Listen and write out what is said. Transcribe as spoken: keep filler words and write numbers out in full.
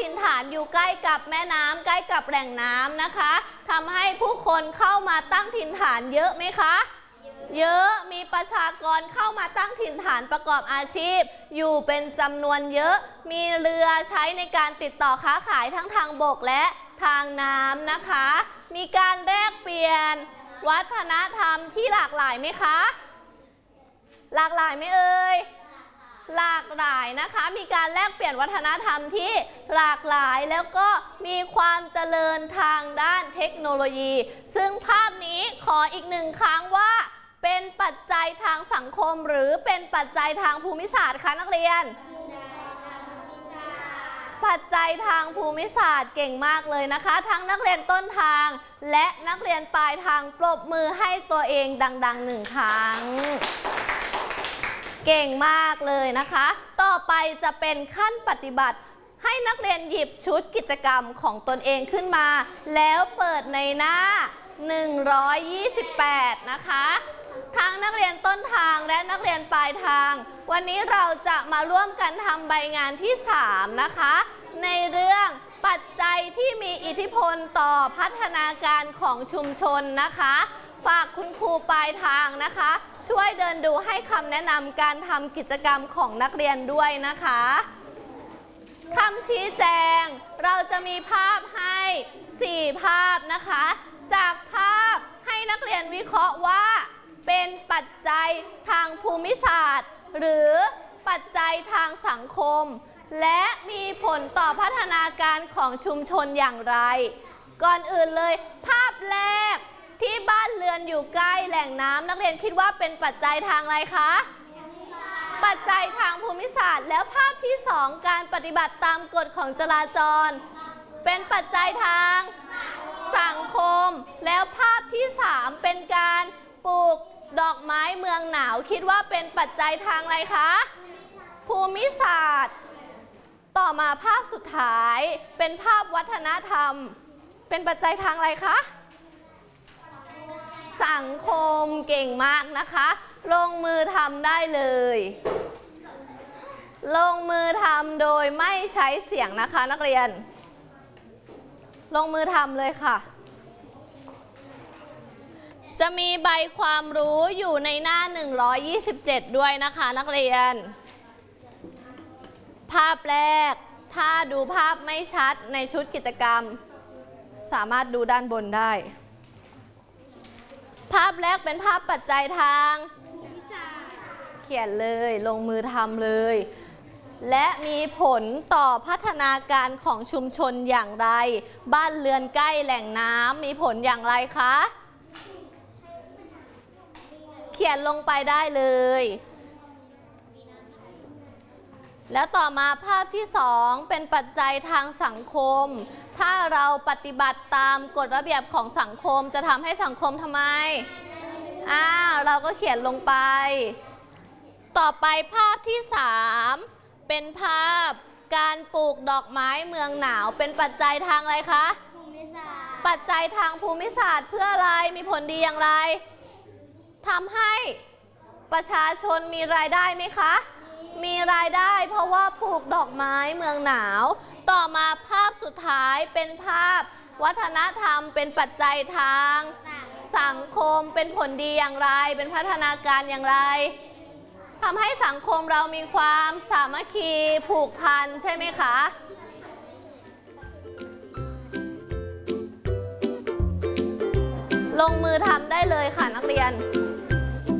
ถิ่นฐานอยู่ใกล้กับแม่น้ำใกล้กับแหล่งน้ำนะคะทำให้ผู้คนเข้ามาตั้งถิ่นฐานเยอะไหมคะเยอะมีประชากรเข้ามาตั้งถิ่นฐานประกอบอาชีพอยู่เป็นจำนวนเยอะมีเรือใช้ในการติดต่อค้าขายทั้งทางบกและทางน้ำนะคะมีการแลกเปลี่ยนวัฒนธรรมที่หลากหลายไหมคะหลากหลายไหมเอ่ยหลากหลายนะคะมีการแลกเปลี่ยนวัฒนธรรมที่หลากหลายแล้วก็มีความเจริญทางด้านเทคโนโลยีซึ่งภาพนี้ขออีกหนึ่งครั้งว่าเป็นปัจจัยทางสังคมหรือเป็นปัจจัยทางภูมิศาสตร์คะนักเรียนปัจจัยทางภูมิศาสตร์เก่งมากเลยนะคะทั้งนักเรียนต้นทางและนักเรียนปลายทางปรบมือให้ตัวเองดังๆหนึ่งครั้งเก่งมากเลยนะคะต่อไปจะเป็นขั้นปฏิบัติให้นักเรียนหยิบชุดกิจกรรมของตนเองขึ้นมาแล้วเปิดในหน้าหนึ่งร้อยยี่สิบแปดนะคะทั้งนักเรียนต้นทางและนักเรียนปลายทางวันนี้เราจะมาร่วมกันทำใบงานที่สามนะคะในเรื่องปัจจัยที่มีอิทธิพลต่อพัฒนาการของชุมชนนะคะฝากคุณครูปลายทางนะคะช่วยเดินดูให้คำแนะนำการทำกิจกรรมของนักเรียนด้วยนะคะคำชี้แจงเราจะมีภาพให้สี่ภาพนะคะจากภาพให้นักเรียนวิเคราะห์ว่าเป็นปัจจัยทางภูมิศาสตร์หรือปัจจัยทางสังคมและมีผลต่อพัฒนาการของชุมชนอย่างไรก่อนอื่นเลยภาพแรกที่บ้านเรือนอยู่ใกล้แหล่งน้ำนักเรียนคิดว่าเป็นปัจจัยทางอะไรคะปัจจัยทางภูมิศาสตร์แล้วภาพที่สองการปฏิบัติตามกฎของจราจรเป็นปัจจัยทางสังคมแล้วภาพที่สามเป็นการปลูกดอกไม้เมืองหนาวคิดว่าเป็นปัจจัยทางอะไรคะภูมิศาสตร์ต่อมาภาพสุดท้ายเป็นภาพวัฒนธรรมเป็นปัจจัยทางอะไรคะสังคมเก่งมากนะคะลงมือทำได้เลยลงมือทำโดยไม่ใช้เสียงนะคะนักเรียนลงมือทำเลยค่ะจะมีใบความรู้อยู่ในหน้าหนึ่งร้อยยี่สิบเจ็ดด้วยนะคะนักเรียนภาพแรกถ้าดูภาพไม่ชัดในชุดกิจกรรมสามารถดูด้านบนได้ภาพแรกเป็นภาพปัจจัยทางเขียนเลยลงมือทำเลยและมีผลต่อพัฒนาการของชุมชนอย่างไรบ้านเรือนใกล้แหล่งน้ำมีผลอย่างไรคะเขียนลงไปได้เลยแล้วต่อมาภาพที่สองเป็นปัจจัยทางสังคมถ้าเราปฏิบัติตามกฎระเบียบของสังคมจะทำให้สังคมทำไมอ้าวเราก็เขียนลงไปต่อไปภาพที่สามเป็นภาพการปลูกดอกไม้เมืองหนาวเป็นปัจจัยทางอะไรคะภูมิศาสตร์ปัจจัยทางภูมิศาสตร์เพื่ออะไรมีผลดีอย่างไรทำให้ประชาชนมีรายได้ไหมคะมีรายได้เพราะว่าปลูกดอกไม้เมืองหนาวต่อมาภาพสุดท้ายเป็นภาพวัฒนธรรมเป็นปัจจัยทางสังคมเป็นผลดีอย่างไรเป็นพัฒนาการอย่างไรทำให้สังคมเรามีความสามัคคีผูกพันใช่ไหมคะลงมือทำได้เลยค่ะนักเรียน